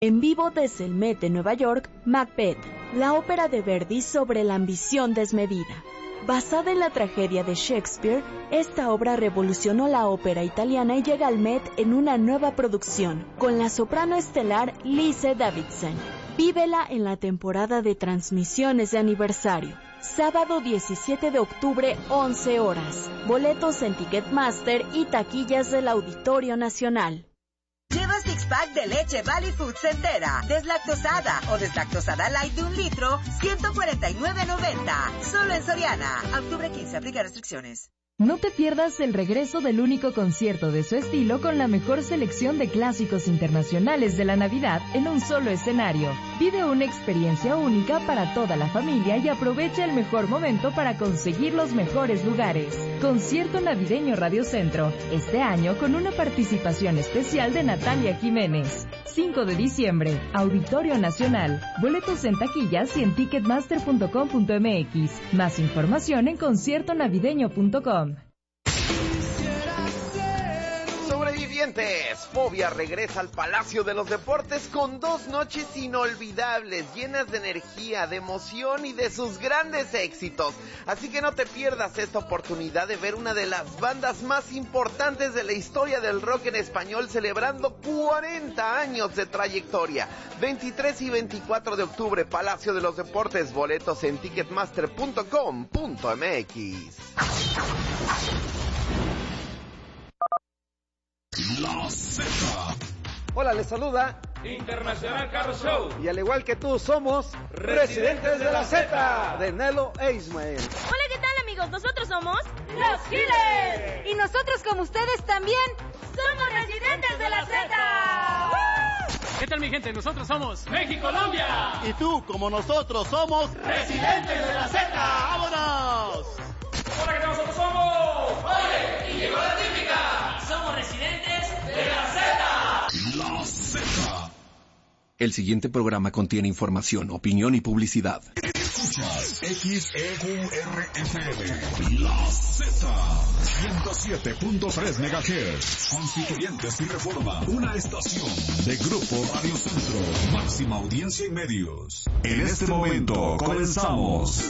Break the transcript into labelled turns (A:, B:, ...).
A: En vivo desde el Met de Nueva York, Macbeth, la ópera de Verdi sobre la ambición desmedida. Basada en la tragedia de Shakespeare, esta obra revolucionó la ópera italiana y llega al Met en una nueva producción, con la soprano estelar Lise Davidsen. Vívela en la temporada de transmisiones de aniversario. Sábado 17 de octubre, 11 horas. Boletos en Ticketmaster y taquillas del Auditorio Nacional.
B: Lleva six-pack de leche Valley Foods entera, deslactosada o deslactosada light de 1 litro, $149.90. Solo en Soriana. Octubre 15, aplica restricciones.
C: No te pierdas el regreso del único concierto de su estilo con la mejor selección de clásicos internacionales de la Navidad en un solo escenario. Vive una experiencia única para toda la familia y aprovecha el mejor momento para conseguir los mejores lugares. Concierto Navideño Radio Centro, este año con una participación especial de Natalia Jiménez. 5 de diciembre, Auditorio Nacional. Boletos en taquillas y en ticketmaster.com.mx. Más información en conciertonavideño.com.
D: Sobrevivientes, Fobia regresa al Palacio de los Deportes con 2 noches inolvidables, llenas de energía, de emoción y de sus grandes éxitos. Así que no te pierdas esta oportunidad de ver una de las bandas más importantes de la historia del rock en español celebrando 40 años de trayectoria. 23 y 24 de octubre, Palacio de los Deportes, boletos en ticketmaster.com.mx.
E: La Z.
F: Hola, les saluda
G: Internacional Carro Show.
F: Y al igual que tú, somos Residentes de la Z, de Nelo e Ismael.
H: Hola, ¿qué tal, amigos? Nosotros somos
I: Los Giles.
H: Y nosotros, como ustedes también, somos Residentes de la Z.
G: ¿Qué tal, mi gente? Nosotros somos México Colombia.
J: Y tú, como nosotros, somos
G: Residentes de la Z.
J: ¡Vámonos!
G: Hola, ¿qué tal? Nosotros somos
K: Oye, y llegó la típica.
G: Somos Residentes de la Z.
E: La Z.
L: El siguiente programa contiene información, opinión y publicidad.
E: Escuchas XEQRFM. La Z. 107.3 MHz. Constituyentes y Reforma. Una estación de Grupo Radio Centro. Máxima audiencia y medios. En este momento comenzamos.